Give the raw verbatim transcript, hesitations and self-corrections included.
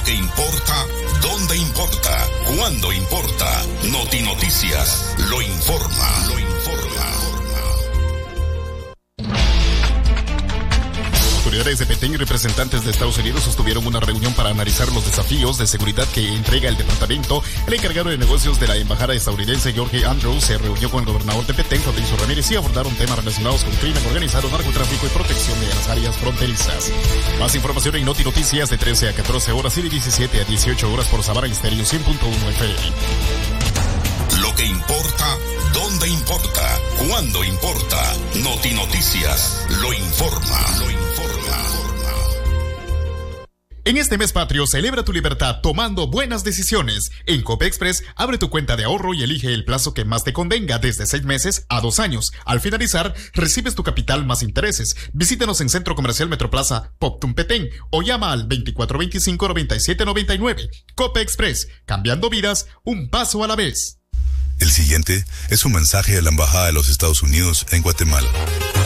que importa, dónde importa, cuándo importa. Noti Noticias lo informa, lo informa. Autoridades de Petén y representantes de Estados Unidos sostuvieron una reunión para analizar los desafíos de seguridad que entrega el departamento. El encargado de negocios de la embajada estadounidense, Jorge Andrews, se reunió con el gobernador de Petén, Fabricio Ramírez, y abordaron temas relacionados con crimen organizado, narcotráfico y protección de las áreas fronterizas. Más información en Noti Noticias de trece a catorce horas y de diecisiete a dieciocho horas por Sabana Estéreo cien punto uno F M. Lo que importa, dónde importa, cuándo importa. Noti Noticias lo informa, lo informa. En este mes patrio, celebra tu libertad tomando buenas decisiones. En Copexpress, abre tu cuenta de ahorro y elige el plazo que más te convenga, desde seis meses a dos años. Al finalizar, recibes tu capital más intereses. Visítanos en Centro Comercial Metroplaza, Poptun Petén, o llama al veinticuatro veinticinco noventa y siete noventa y nueve. Copexpress, cambiando vidas, un paso a la vez. El siguiente es un mensaje de la Embajada de los Estados Unidos en Guatemala.